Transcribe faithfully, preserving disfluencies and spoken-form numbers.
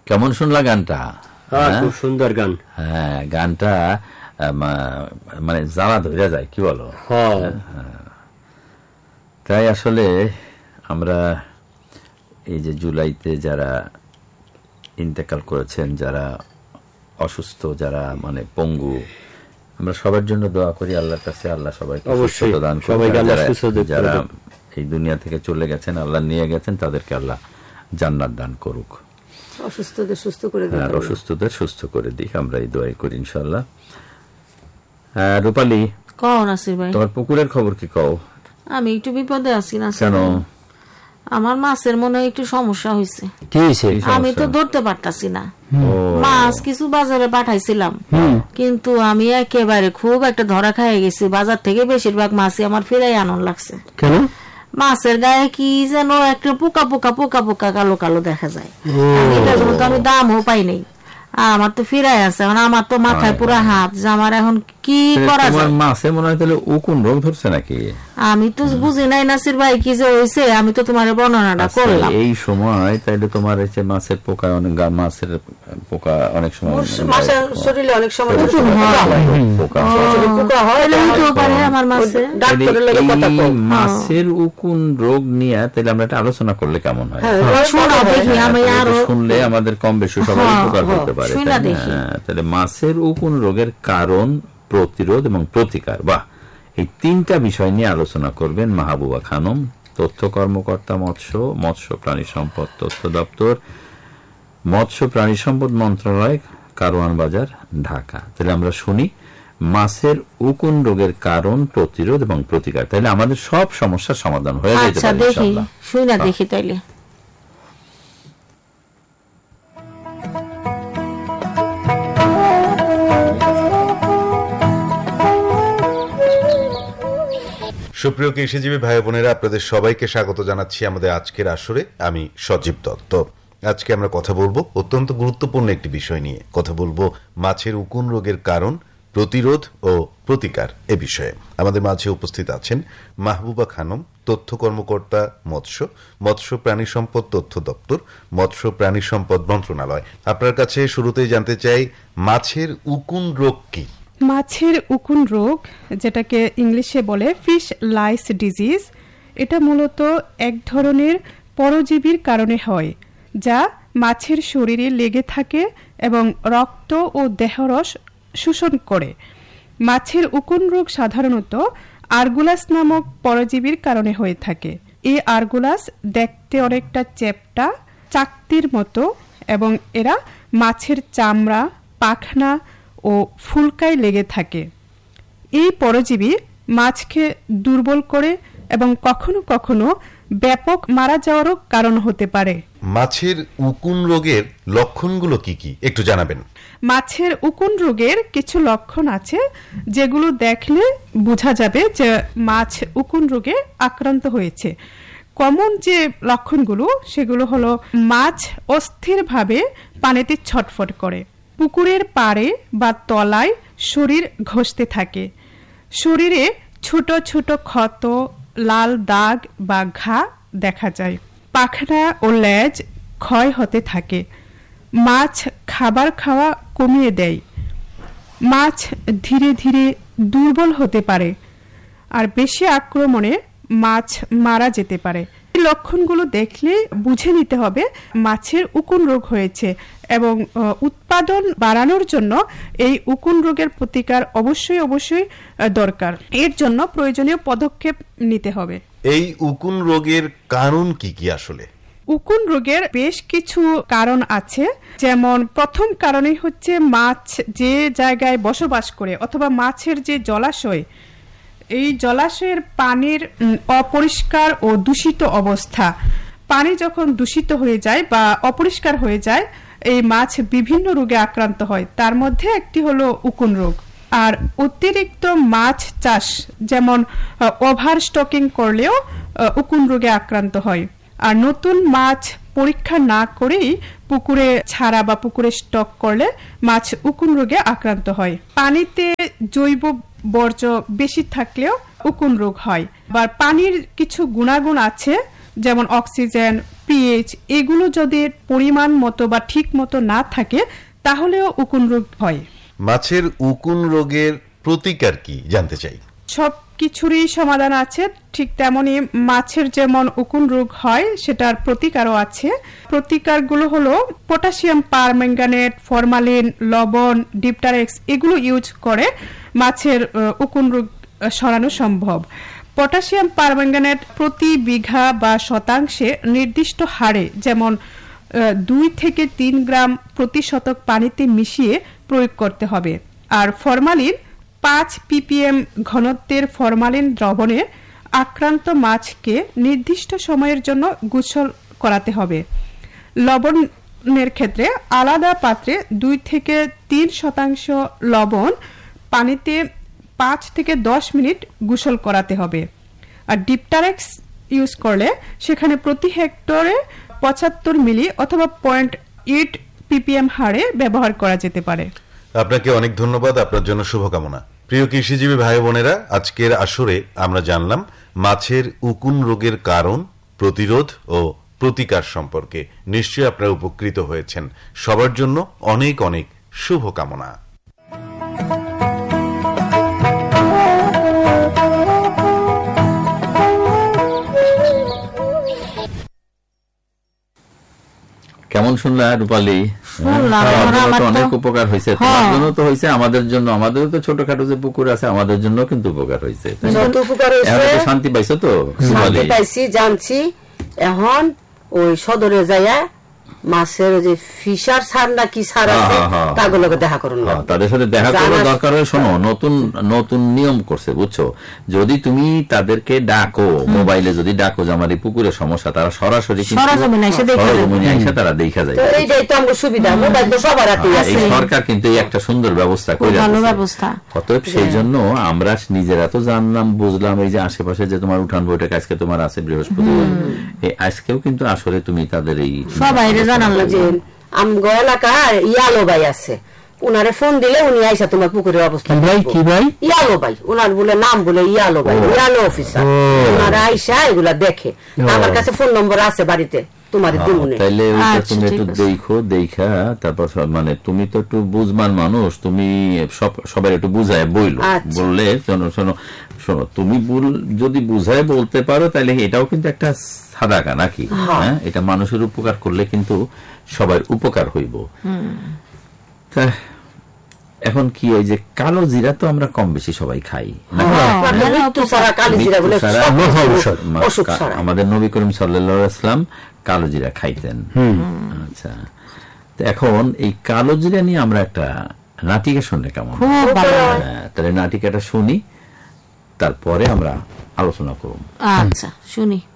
কেমন শুনলা গানটা? খুব সুন্দর গান। হ্যাঁ, গানটা মানে জ্বালা ধরে যায়, কি বলো? তাই আসলে আমরা এই যে জুলাইতে যারা ইন্তেকাল করেছেন, যারা অসুস্থ, যারা মানে পঙ্গু, আমরা সবার জন্য দোয়া করি আল্লাহর কাছে, আল্লাহ সবাইকে সুস্থতা দান করুন। যারা এই দুনিয়া থেকে চলে গেছেন, আল্লাহ নিয়ে গেছেন, তাদেরকে আল্লাহ জান্নাত দান করুক, অসুস্থদের সুস্থ করে দিক, আর অসুস্থদের সুস্থ করে দিক, আমরা এই দোয়াই করি ইনশাআল্লাহ। রূপালী, কও নাসির ভাই, তোমার পুকুরের খবর কি কও? আমি একটু বিপদে আছি না। কেন? আমার মাছের মনে হয় একটু সমস্যা হয়েছে। কি হয়েছে? আমি তো ধরতে পারতাছি না। মাছ কিছু বাজারে পাঠাইছিলাম, কিন্তু আমি একেবারে খুব একটা ধরা খাই গেছি। বাজার থেকে বেশিরভাগ মাছই আমার ফিরাই আনন্দ লাগছে। কেন? মাছের গায়ে কি যেন একটা পোকা পোকা পোকা পোকা কালো কালো দেখা যায়। এটার জন্য তো আমি দামও পাই নাই। আমার তো ফিরাই আছে, আমার তো মাথায় পুরো হাত, যে আমার এখন কি করা যায়। মাছে মনে হয় তাহলে উকুন রোগ ধরছে নাকি? আমি তো বুঝি নাই নাসির ভাই কি যে হয়েছে, আমি তো তোমার বর্ণনাটা করলাম। এই সময় তাইলে তোমার হচ্ছে মাছের পোকা, অনেক মাছের পোকা অনেক সময় মাছের শরীরে অনেক সময় মাছের উকুন রোগ নিয়ে তাহলে আমরা একটা আলোচনা করলে কেমন হয়? শুনলে আমাদের কম বেশি সবাই উপকার করতে পারে। তাহলে মাছের উকুন রোগের কারণ, প্রতিরোধ এবং প্রতিকার, বাহ, এই তিনটা বিষয় নিয়ে আলোচনা করবেন মাহবুবা খানম, তথ্য কর্মকর্তা মৎস্য মৎস্য প্রাণী সম্পদ তথ্য দপ্তর, মৎস্য প্রাণী সম্পদ মন্ত্রণালয়, কারওয়ান বাজার, ঢাকা। তাহলে আমরা শুনি মাছের উকুন রোগের কারণ, প্রতিরোধ এবং প্রতিকার। তাহলে আমাদের সব সমস্যার সমাধান হয়ে যেতে পারে ইনশাআল্লাহ। শুনে দেখি তাইলে। সুপ্রিয় কৃষিজীবী ভাই বোনেরা, আপনাদের সবাইকে স্বাগত জানাচ্ছি আমাদের আজকের আসরে। আমি সজীব দত্ত। আজকে আমরা কথা বলবো অত্যন্ত গুরুত্বপূর্ণ একটি বিষয় নিয়ে। কথা বলবো মাছের উকুন রোগের কারণ, প্রতিরোধ ও প্রতিকার এ বিষয়ে। আমাদের মাঝে উপস্থিত আছেন মাহবুবা খানম, তথ্য কর্মকর্তা মৎস্য মৎস্য প্রাণী সম্পদ তথ্য দপ্তর, মৎস্য প্রাণী সম্পদ মন্ত্রণালয়। আপনার কাছে শুরুতেই জানতে চাই, মাছের উকুন রোগ কি? মাছের উকুন রোগ, যেটাকে ইংলিশে বলে ফিশ লাইস ডিজিজ, এটা মূলত এক ধরনের পরজীবীর কারণে হয়, যা মাছের শরীরে লেগে থাকে এবং রক্ত ও দেহরস শোষণ করে। মাছের উকুন রোগ সাধারণত আরগুলাস নামক পরজীবীর কারণে হয়ে থাকে। এই আরগুলাস দেখতে অনেকটা চ্যাপ্টা, চাকতির মতো, এবং এরা মাছের চামড়া, পাখনা ও ফুলকায় লেগে থাকে। এই পরজীবী মাছকে দুর্বল করে এবং কখনো কখনো ব্যাপক মারা যাওয়ারও কারণ হতে পারে। মাছের উকুন রোগের লক্ষণগুলো কি কি একটু জানাবেন? মাছের উকুন রোগের কিছু লক্ষণ আছে, যেগুলো দেখলে বোঝা যাবে যে মাছ উকুন রোগে আক্রান্ত হয়েছে। কমন যে লক্ষণগুলো সেগুলো হলো, মাছ অস্থিরভাবে পানিতে ছটফট করে, পুকুরের পাড়ে বা তলায় শরীর ঘষতে থাকে, শরীরে ছোট ছোট ক্ষত, লাল দাগ বা ঘা দেখা যায়, পাখনা ও লেজ ক্ষয় হতে থাকে, মাছ খাবার খাওয়া কমিয়ে দেয়, মাছ ধীরে ধীরে দুর্বল হতে পারে, আর বেশি আক্রমণে মাছ মারা যেতে পারে। এই লক্ষণগুলো দেখলে বুঝে নিতে হবে মাছের উকুন রোগ হয়েছে, এবং উৎপাদন বাড়ানোর জন্য এই উকুন রোগের প্রতিকার অবশ্যই অবশ্যই দরকার। এর জন্য প্রয়োজনীয় পদক্ষেপ নিতে হবে। এই উকুন রোগের কারণ কি কি? আসলে উকুন রোগের বেশ কিছু কারণ আছে। যেমন প্রথম কারণই হচ্ছে মাছ যে জায়গায় বসবাস করে, অথবা মাছের যে জলাশয়, এই জলাশয়ের পানির অপরিষ্কার ও দূষিত অবস্থা। পানি যখন দূষিত হয়ে যায় বা অপরিষ্কার হয়ে যায়, এই মাছ বিভিন্ন রোগে আক্রান্ত হয়। তার মধ্যে একটি হলো উকুন রোগ। আর অতিরিক্ত মাছ চাষ, যেমন ওভার স্টকিং করলেও উকুন রোগে আক্রান্ত হয়। আর নতুন মাছ পরীক্ষা না করেই পুকুরে ছাড়া বা পুকুরে স্টক করলে মাছ উকুন রোগে আক্রান্ত হয়। পানিতে জৈব বর্জ্য বেশি থাকলেও উকুন রোগ হয়। আবার পানির কিছু গুণাগুণ আছে, যেমন অক্সিজেন, পিএইচ এগুলো যদি পরিমাণ মতো বা ঠিক মতো না থাকে তাহলেও উকুন রোগ হয়। মাছের উকুন রোগের প্রতিকার কি জানতে চাই। সব কিছুরই সমাধান আছে, ঠিক তেমনি মাছের যেমন উকুন রোগ হয় সেটার প্রতিকারও আছে। প্রতিকারগুলো হলো পটাশিয়াম পারম্যাঙ্গানেট, ফরমালিন, লবণ, ডিপটারেক্স এগুলো ইউজ করে মাছের উকুন রোগ সরানো সম্ভব। পটাশিয়াম পারম্যাঙ্গানেট প্রতি বিঘা বা শতাংশে নির্দিষ্ট হারে যেমন দুই থেকে তিন গ্রাম প্রতি শতক পানিতে মিশিয়ে প্রয়োগ করতে হবে। আর ফরমালিন পাঁচ পিপিএম ঘনত্বের ফরমালিন দ্রবণে আক্রান্ত মাছকে নির্দিষ্ট সময়ের জন্য গোসল করাতে হবে। লবণের ক্ষেত্রে আলাদা পাত্রে দুই থেকে তিন শতাংশ লবণ পানিতে পাঁচ থেকে দশ মিনিট গোসল করাতে হবে। আর ডিপটারেক্স ইউজ করলে সেখানে প্রতি হেক্টরে পঁচাত্তর মিলি অথবা পয়েন্ট এইট পিপিএম হারে ব্যবহার করা যেতে পারে। আপনাকে অনেক ধন্যবাদ, আপনার জন্য শুভকামনা। প্রিয় কৃষিজীবী ভাই বোনেরা, আজকের আসরে আমরা জানলাম মাছের উকুন রোগের কারণ, প্রতিরোধ ও প্রতিকার সম্পর্কে। নিশ্চয়ই আপনারা উপকৃত হয়েছেন। সবার জন্য অনেক অনেক শুভকামনা। কেমন শুনলা রূপালী? অনেক উপকার হয়েছে, তোমার জন্য তো হয়েছে, আমাদের জন্য, আমাদের তো ছোটখাটো যে পুকুর আছে আমাদের জন্য কিন্তু উপকার হয়েছে। শান্তি পাইছো তো? শান্তি পাইছি, জানছি। এখন ওই সদরে যাইয়া মাছের যে ফিশার সার না কি সার আছে তাগুলোকে দেখা করুন, তাদের সাথে দেখা করার দরকার হয়। শোনো, নতুন নতুন নিয়ম করছে বুঝছো, যদি তুমি তাদেরকে ডাকো, মোবাইলে যদি ডাকো যে আমার এই পুকুরের সমস্যা, তারা সরাসরি তারা দেখা যায়। এইটাই তো আমাদের সুবিধা, মোবাইল তো সবার হাতেই আছে। সরকার কিন্তু এই একটা সুন্দর ব্যবস্থা করে ব্যবস্থা। অতএব সেই জন্য আমরা নিজেরা তো জানলাম, বুঝলাম এই যে আশেপাশে যে তোমার উঠান বৈঠক আজকে তোমার আছে বৃহস্পতিবার, এই আজকেও কিন্তু আসলে তুমি তাদের এই সবাই জানালো যে আমগো এলাকায় ইয়ালো ভাই আছে, উনারে ফোন দিলে উনি আইসা তোমার পুকুরের অবস্থা। কি ভাই? ইয়ালো ভাই, উনার বলে নাম বলে ইয়ালো ভাই, ইয়ালো অফিসার। উনারা আইসা এগুলা দেখে। আমার কাছে ফোন নম্বর আছে বাড়িতে, তোমার দিমুনে। তাইলে তুমি একটু দেখো, দেখা তারপর মানে তুমি তো একটু বুঝমান মানুষ, তুমি সবাই একটু বুঝায় বইলো, বললে শোনো শোনো শোনো তুমি যদি বুঝায় বলতে পারো তাহলে এটাও কিন্তু একটা সাদাকা নাকি? হ্যাঁ, এটা মানুষের উপকার করলে কিন্তু সবার উপকার হইব। এখন কি ওই যে কালো জিরা তো আমরা কম বেশি সবাই খাই, আমাদের নবী করিম সাল্লাল্লাহু আলাইহি ওয়াসাল্লাম কালো জিরা খাইতেন। আচ্ছা, এখন এই কালো জিরা নিয়ে আমরা একটা নাটিকা শুনলে কেমন? তাহলে নাটিকাটা শুনি, তারপরে আমরা আলোচনা করব। আচ্ছা, শুনি।